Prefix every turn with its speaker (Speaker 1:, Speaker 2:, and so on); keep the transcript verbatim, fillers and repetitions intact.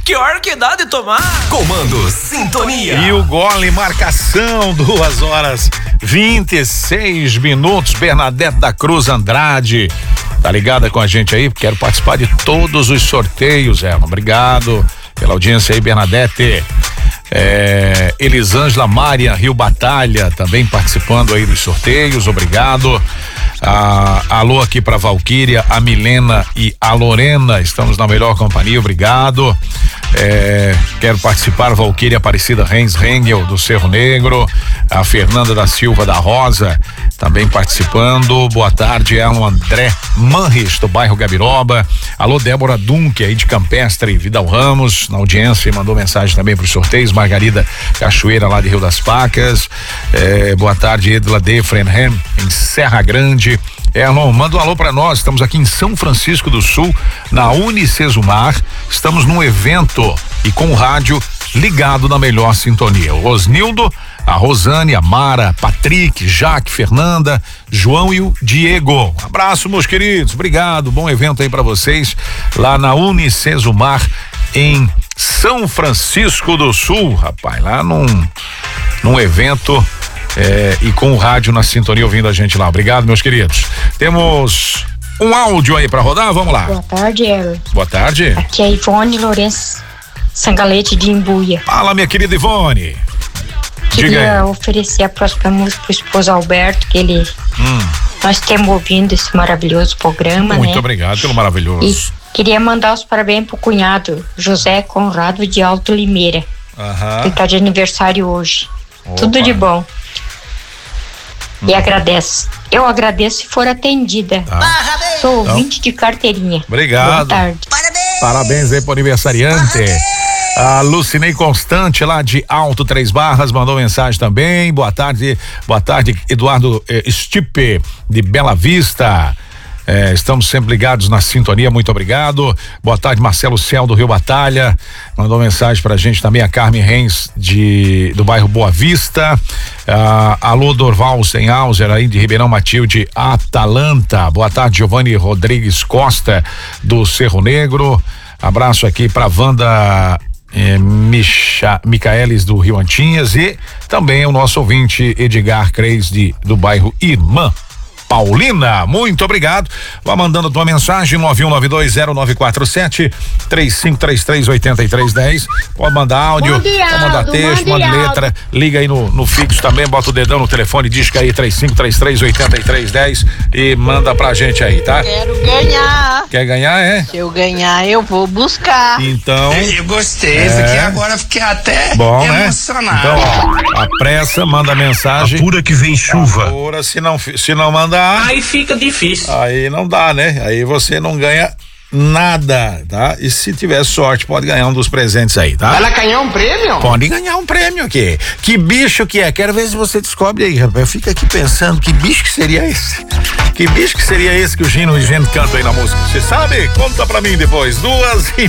Speaker 1: Que hora que dá de tomar?
Speaker 2: Comando Sintonia.
Speaker 3: E o gole marcação, duas horas vinte e seis minutos. Bernadette da Cruz Andrade tá ligada com a gente aí? Quero participar de todos os sorteios, Ela. Obrigado pela audiência aí, Bernadette. É, Elisângela Maria Rio Batalha também participando aí dos sorteios, obrigado. Ah, alô aqui pra Valquíria, a Milena e a Lorena, estamos na melhor companhia, obrigado. É, quero participar, Valquíria Aparecida Reis Rengel do Cerro Negro, a Fernanda da Silva da Rosa também participando, boa tarde, é o André Manris do bairro Gabiroba, alô Débora Dunque aí de Campestre, Vidal Ramos na audiência e mandou mensagem também para os sorteios, Margarida Cachoeira lá de Rio das Pacas, é, boa tarde, Edla de Frenham em Serra Grande. Erlon, manda um alô pra nós, estamos aqui em São Francisco do Sul, na Unicesumar, estamos num evento e com o rádio ligado na melhor sintonia. O Osnildo, a Rosane, a Mara, Patrick, Jaque, Fernanda, João e o Diego. Um abraço, meus queridos, obrigado, bom evento aí pra vocês, lá na Unicesumar, em São Francisco do Sul, rapaz, lá num, num evento É, e com o rádio na sintonia ouvindo a gente lá. Obrigado, meus queridos. Temos um áudio aí pra rodar, vamos lá.
Speaker 4: Boa tarde, Erlon.
Speaker 3: Boa tarde.
Speaker 4: Aqui é Ivone Lourenço Sangalete de Imbuia.
Speaker 3: Fala, minha querida Ivone.
Speaker 4: Queria oferecer a próxima música pro esposo Alberto, que ele hum. nós temos ouvindo esse maravilhoso programa,
Speaker 3: Muito
Speaker 4: né?
Speaker 3: obrigado pelo maravilhoso.
Speaker 4: E queria mandar os parabéns pro cunhado José Conrado de Alto Limeira.
Speaker 3: Aham.
Speaker 4: Ele tá de aniversário hoje.
Speaker 3: Opa.
Speaker 4: Tudo de bom. E agradeço. Eu agradeço se for atendida.
Speaker 3: Tá.
Speaker 4: Sou ouvinte então, de carteirinha.
Speaker 3: Obrigado.
Speaker 4: Boa tarde.
Speaker 2: Parabéns.
Speaker 3: Parabéns aí pro aniversariante. Parabéns. A Lucinei Constante lá de Alto Três Barras mandou mensagem também. Boa tarde. Boa tarde, Eduardo eh, Stipe de Bela Vista. É, estamos sempre ligados na sintonia, muito obrigado. Boa tarde, Marcelo Céu do Rio Batalha, mandou mensagem pra gente também, a Carmen Reis de, do bairro Boa Vista, ah, alô Dorval Senhauser aí de Ribeirão Matilde, Atalanta, boa tarde, Giovanni Rodrigues Costa do Cerro Negro, abraço aqui pra Wanda eh, Micha, Micaelis do Rio Antinhas e também o nosso ouvinte Edgar Creis de, do bairro Irmã Paulina, muito obrigado. Vá mandando tua mensagem nove um nove dois zero nove quatro sete três cinco três três oito três um zero. Pode mandar áudio,
Speaker 4: mande
Speaker 3: pode mandar
Speaker 4: áudio,
Speaker 3: texto,
Speaker 4: mande
Speaker 3: manda letra, liga aí no, no fixo também, bota o dedão no telefone, disca aí três cinco três três oito três um zero e manda pra gente aí, tá?
Speaker 5: Quero ganhar.
Speaker 3: Quer ganhar, é?
Speaker 5: Se eu ganhar, eu vou buscar.
Speaker 3: Então.
Speaker 2: É, eu gostei, é. Isso aqui agora fiquei até
Speaker 3: bom,
Speaker 2: emocionado.
Speaker 3: Né? Então, ó, a pressa, manda mensagem.
Speaker 6: Apura que vem chuva.
Speaker 3: Apura, se não, se não mandar.
Speaker 1: Aí fica difícil.
Speaker 3: Aí não dá, né? Aí você não ganha nada, tá? E se tiver sorte, pode ganhar um dos presentes aí, tá?
Speaker 7: Ela ganhar um prêmio?
Speaker 3: Pode ganhar um prêmio aqui. Que bicho que é? Quero ver se você descobre aí, rapaz. Eu fico aqui pensando, que bicho que seria esse? Que bicho que seria esse que o Gino e o Gino cantam aí na música? Você sabe? Conta pra mim depois. Duas e